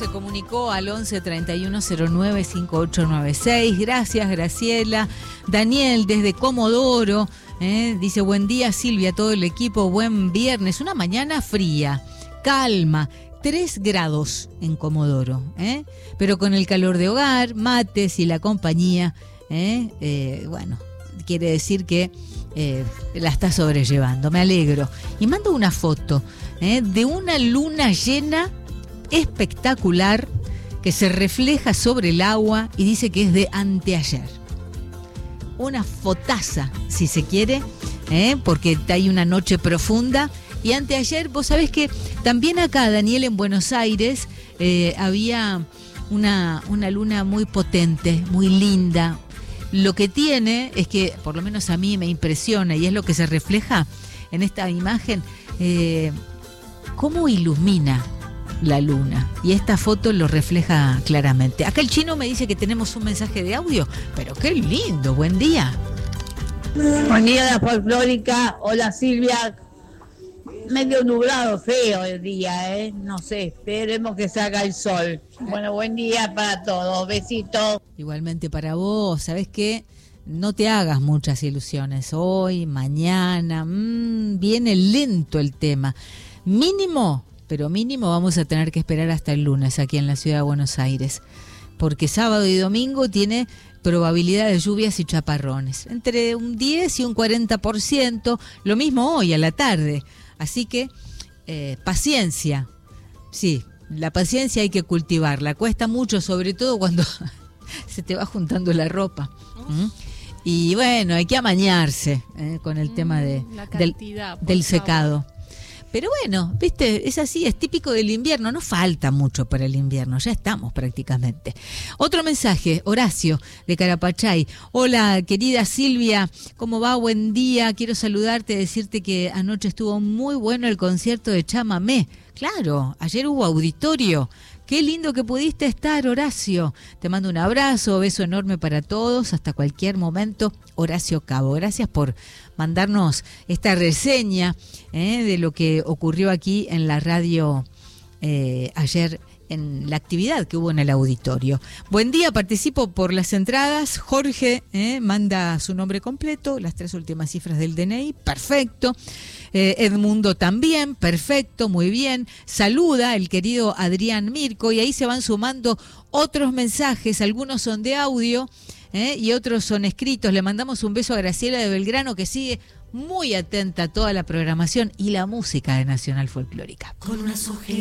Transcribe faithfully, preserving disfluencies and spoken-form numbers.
se comunicó al once treinta y uno cero nueve cincuenta y ocho noventa y seis. Gracias, Graciela. Daniel, desde Comodoro, eh, dice: buen día, Silvia, todo el equipo, buen viernes. Una mañana fría, calma, tres grados en Comodoro, eh, pero con el calor de hogar, mates y la compañía, eh, eh, bueno, quiere decir que eh, la está sobrellevando. Me alegro. Y mando una foto eh, de una luna llena espectacular que se refleja sobre el agua y dice que es de anteayer. Una fotaza, si se quiere, ¿eh? Porque hay una noche profunda. Y anteayer, vos sabés que también acá, Daniel, en Buenos Aires, eh, había una, una luna muy potente, muy linda. Lo que tiene es que, por lo menos a mí me impresiona, y es lo que se refleja en esta imagen, eh, cómo ilumina la luna. Y esta foto lo refleja claramente. Acá el chino me dice que tenemos un mensaje de audio, pero qué lindo, buen día. Buen día, la folclórica. Hola, Silvia. Medio nublado, feo el día, ¿eh? No sé, esperemos que salga el sol. Bueno, buen día para todos. Besitos. Igualmente para vos. ¿Sabés qué? No te hagas muchas ilusiones. Hoy, mañana, mmm, viene lento el tema. Mínimo, pero mínimo vamos a tener que esperar hasta el lunes aquí en la ciudad de Buenos Aires. Porque sábado y domingo tiene probabilidad de lluvias y chaparrones. Entre un diez y un cuarenta por ciento. Lo mismo hoy a la tarde. Así que, eh, paciencia. Sí, la paciencia hay que cultivarla. Cuesta mucho, sobre todo cuando se te va juntando la ropa. ¿Mm? Y bueno, hay que amañarse eh, con el mm, tema de, cantidad, del, del secado. Pero bueno, viste, es así, es típico del invierno. No falta mucho para el invierno, ya estamos prácticamente. Otro mensaje, Horacio, de Carapachay. Hola, querida Silvia, ¿cómo va? Buen día, quiero saludarte, decirte que anoche estuvo muy bueno el concierto de Chamamé. Claro, ayer hubo auditorio. Qué lindo que pudiste estar, Horacio. Te mando un abrazo, beso enorme para todos, hasta cualquier momento. Horacio Cabo, gracias por mandarnos esta reseña eh, de lo que ocurrió aquí en la radio eh, ayer en la actividad que hubo en el auditorio. Buen día, participo por las entradas. Jorge eh, manda su nombre completo, las tres últimas cifras del D N I, perfecto. Eh, Edmundo también, perfecto, muy bien. Saluda el querido Adrián Mirko y ahí se van sumando otros mensajes, algunos son de audio eh, y otros son escritos. Le mandamos un beso a Graciela de Belgrano, que sigue muy atenta a toda la programación y la música de Nacional Folclórica. Con unas ojeras